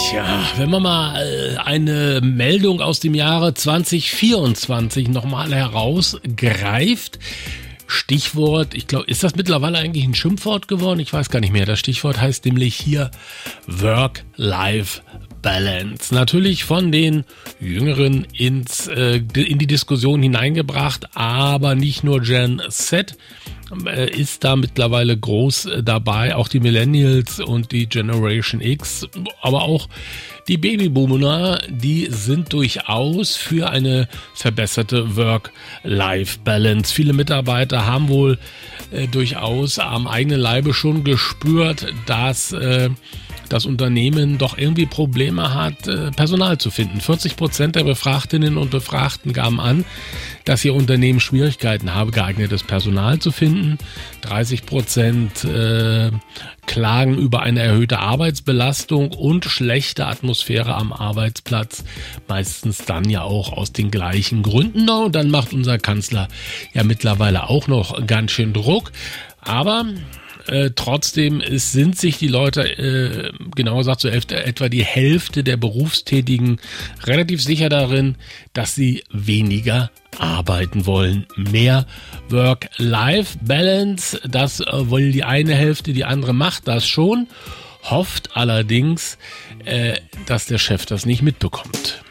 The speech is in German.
Tja, wenn man mal eine Meldung aus dem Jahre 2024 nochmal herausgreift, Stichwort, ich glaube, ist das mittlerweile eigentlich ein Schimpfwort geworden? Ich weiß gar nicht mehr. Das Stichwort heißt nämlich hier Work-Life-Balance. Natürlich von den Jüngeren in die Diskussion hineingebracht, aber nicht nur Gen Z ist da mittlerweile groß dabei, auch die Millennials und die Generation X, aber auch die Babyboomer, die sind durchaus für eine verbesserte Work-Life-Balance. Viele Mitarbeiter haben wohl durchaus am eigenen Leibe schon gespürt, dass das Unternehmen doch irgendwie Probleme hat, Personal zu finden. 40% der Befragtinnen und Befragten gaben an, dass ihr Unternehmen Schwierigkeiten habe, geeignetes Personal zu finden. 30% klagen über eine erhöhte Arbeitsbelastung und schlechte Atmosphäre am Arbeitsplatz. Meistens dann ja auch aus den gleichen Gründen. Und dann macht unser Kanzler ja mittlerweile auch noch ganz schön Druck. Aber trotzdem sind sich die Leute, genauer gesagt so etwa die Hälfte der Berufstätigen, relativ sicher darin, dass sie weniger arbeiten wollen. Mehr Work-Life-Balance, das will die eine Hälfte, die andere macht das schon, hofft allerdings, dass der Chef das nicht mitbekommt.